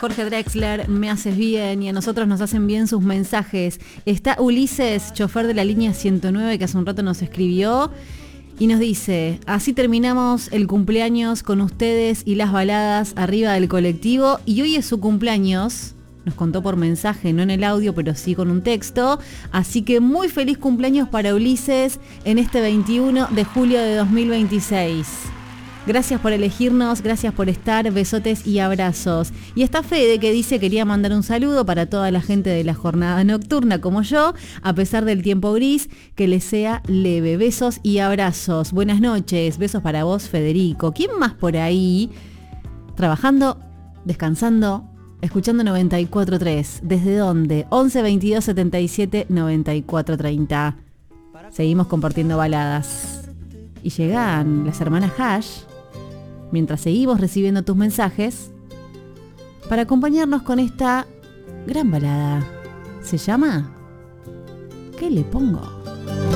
Jorge Drexler, me haces bien, y a nosotros nos hacen bien sus mensajes. Está Ulises, chofer de la línea 109, que hace un rato nos escribió y nos dice: así terminamos el cumpleaños con ustedes y las baladas arriba del colectivo, y hoy es su cumpleaños. Nos contó por mensaje, no en el audio, pero sí con un texto. Así que muy feliz cumpleaños para Ulises en este 21 de julio de 2026. Gracias por elegirnos, gracias por estar, besotes y abrazos. Y está Fede, que dice: quería mandar un saludo para toda la gente de la jornada nocturna como yo, a pesar del tiempo gris, que les sea leve. Besos y abrazos. Buenas noches, besos para vos, Federico. ¿Quién más por ahí? Trabajando, descansando, escuchando 94.3. ¿Desde dónde? 11 22 77 94 30. Seguimos compartiendo baladas. Y llegan las hermanas Hash, mientras seguimos recibiendo tus mensajes, para acompañarnos con esta gran balada. ¿Se llama? ¿Qué le pongo?